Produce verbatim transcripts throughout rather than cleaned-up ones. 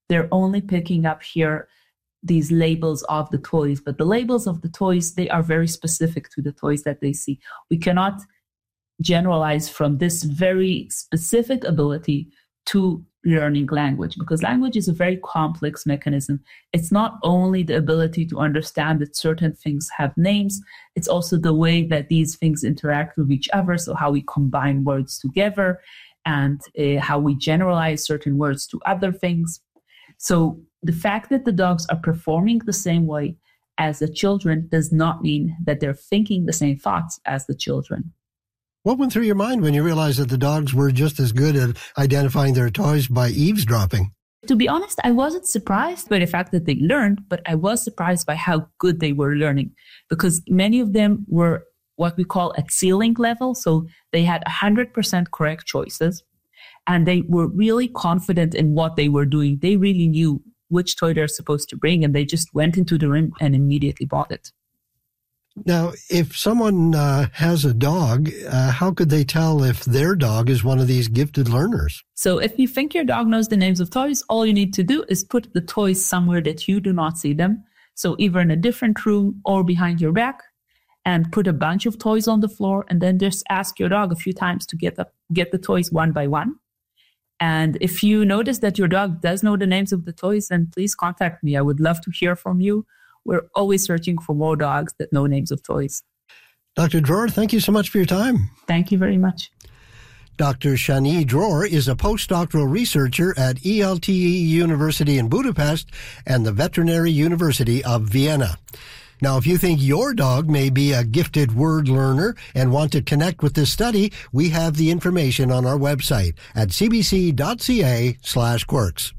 they're only picking up here these labels of the toys, but the labels of the toys, they are very specific to the toys that they see. We cannot generalize from this very specific ability to learning language, because language is a very complex mechanism. It's not only the ability to understand that certain things have names, it's also the way that these things interact with each other, so how we combine words together and uh, how we generalize certain words to other things. So the fact that the dogs are performing the same way as the children does not mean that they're thinking the same thoughts as the children. What went through your mind when you realized that the dogs were just as good at identifying their toys by eavesdropping? To be honest, I wasn't surprised by the fact that they learned, but I was surprised by how good they were learning, because many of them were what we call at ceiling level. So they had one hundred percent correct choices, and they were really confident in what they were doing. They really knew which toy they're supposed to bring, and they just went into the room and immediately bought it. Now, if someone uh, has a dog, uh, how could they tell if their dog is one of these gifted learners? So if you think your dog knows the names of toys, all you need to do is put the toys somewhere that you do not see them. So either in a different room or behind your back, and put a bunch of toys on the floor, and then just ask your dog a few times to get the, get the toys one by one. And if you notice that your dog does know the names of the toys, then please contact me. I would love to hear from you. We're always searching for more dogs that know names of toys. Doctor Dror, thank you so much for your time. Thank you very much. Doctor Shani Dror is a postdoctoral researcher at E L T E University in Budapest and the Veterinary University of Vienna. Now, if you think your dog may be a gifted word learner and want to connect with this study, we have the information on our website at cbc.ca slash quirks.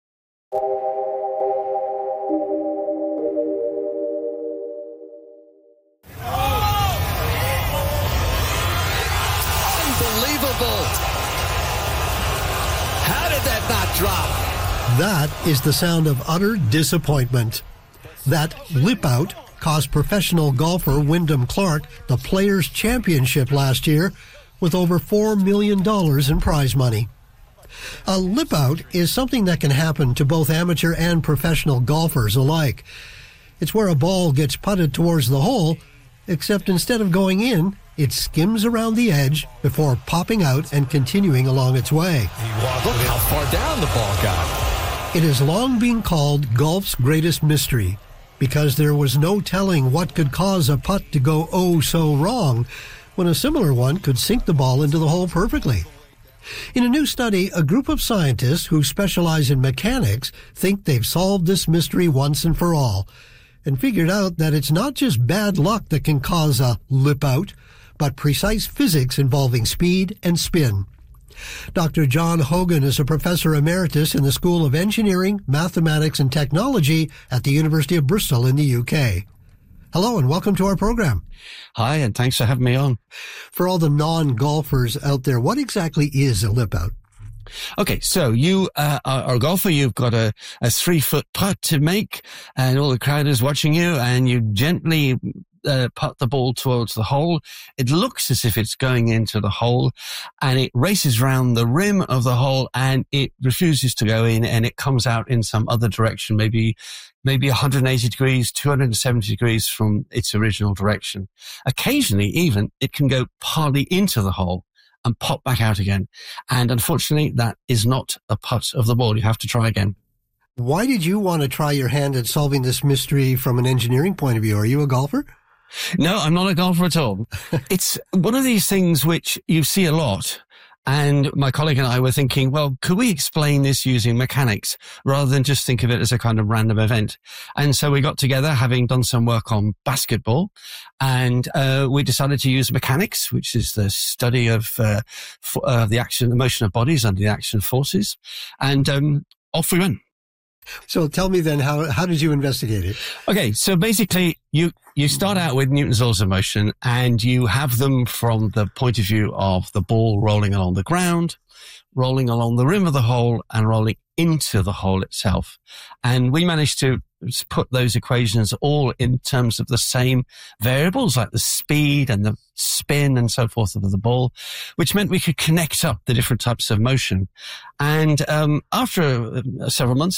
How did that not drop? That is the sound of utter disappointment. That lip out cost professional golfer Wyndham Clark the Players' Championship last year with over four million dollars in prize money. A lip out is something that can happen to both amateur and professional golfers alike. It's where a ball gets putted towards the hole, except instead of going in, it skims around the edge before popping out and continuing along its way. Look how far down the ball got. It has long been called golf's greatest mystery because there was no telling what could cause a putt to go oh so wrong when a similar one could sink the ball into the hole perfectly. In a new study, a group of scientists who specialize in mechanics think they've solved this mystery once and for all and figured out that it's not just bad luck that can cause a lip out, but precise physics involving speed and spin. Doctor John Hogan is a professor emeritus in the School of Engineering, Mathematics and Technology at the University of Bristol in the U K. Hello and welcome to our program. Hi, and thanks for having me on. For all the non-golfers out there, what exactly is a lip out? Okay, so you uh, are a golfer, you've got a, a three-foot putt to make, and all the crowd is watching you, and you gently uh, putt the ball towards the hole. It looks as if it's going into the hole, and it races around the rim of the hole, and it refuses to go in, and it comes out in some other direction, maybe maybe one hundred eighty degrees, two hundred seventy degrees from its original direction. Occasionally, even, it can go partly into the hole and pop back out again. And unfortunately, that is not a putt of the ball. You have to try again. Why did you want to try your hand at solving this mystery from an engineering point of view? Are you a golfer? No, I'm not a golfer at all. It's one of these things which you see a lot. And my colleague and I were thinking, well, could we explain this using mechanics rather than just think of it as a kind of random event? And so we got together, having done some work on basketball, and uh, we decided to use mechanics, which is the study of uh, f- uh, the action, the motion of bodies under the action of forces. And um, off we went. So tell me then, how how did you investigate it? Okay, so basically you you start out with Newton's laws of motion, and you have them from the point of view of the ball rolling along the ground, rolling along the rim of the hole, and rolling into the hole itself. And we managed to put those equations all in terms of the same variables, like the speed and the spin and so forth of the ball, which meant we could connect up the different types of motion. And um, after uh, several months